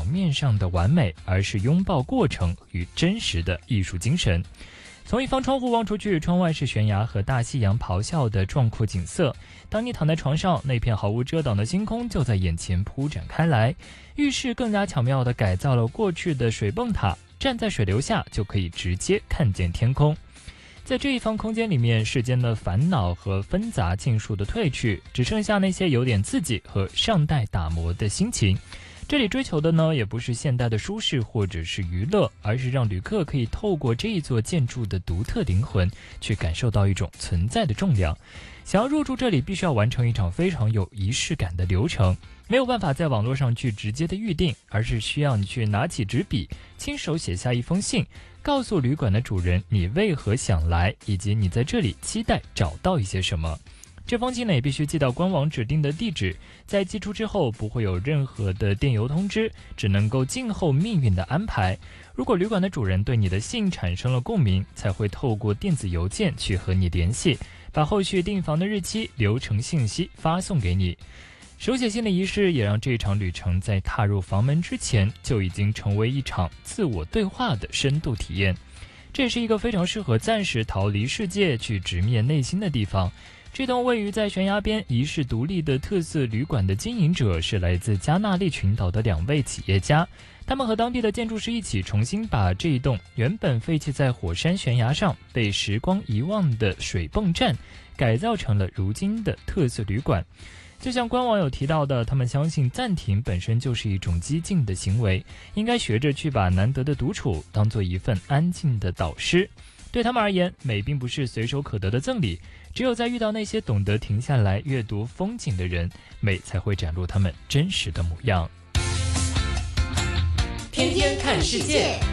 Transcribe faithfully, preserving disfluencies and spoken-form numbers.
面上的完美，而是拥抱过程与真实的艺术精神。从一方窗户望出去，窗外是悬崖和大西洋咆哮的壮阔景色。当你躺在床上，那片毫无遮挡的星空就在眼前铺展开来。浴室更加巧妙地改造了过去的水泵塔，站在水流下就可以直接看见天空。在这一方空间里面，世间的烦恼和纷杂尽数的褪去，只剩下那些有点刺激和尚待打磨的心情。这里追求的呢，也不是现代的舒适或者是娱乐，而是让旅客可以透过这一座建筑的独特灵魂，去感受到一种存在的重量。想要入住这里，必须要完成一场非常有仪式感的流程，没有办法在网络上去直接的预定，而是需要你去拿起纸笔，亲手写下一封信，告诉旅馆的主人你为何想来，以及你在这里期待找到一些什么。这封信呢也必须寄到官网指定的地址，在寄出之后不会有任何的电邮通知，只能够静候命运的安排。如果旅馆的主人对你的信产生了共鸣，才会透过电子邮件去和你联系，把后续订房的日期、流程信息发送给你。手写信的仪式也让这场旅程在踏入房门之前就已经成为一场自我对话的深度体验。这也是一个非常适合暂时逃离世界去直面内心的地方。这栋位于在悬崖边遗世独立的特色旅馆的经营者是来自加纳利群岛的两位企业家，他们和当地的建筑师一起重新把这一栋原本废弃在火山悬崖上被时光遗忘的水泵站改造成了如今的特色旅馆。就像官网有提到的，他们相信暂停本身就是一种激进的行为，应该学着去把难得的独处当做一份安静的导师。对他们而言，美并不是随手可得的赠礼，只有在遇到那些懂得停下来阅读风景的人，美才会展露他们真实的模样。 天天看世界。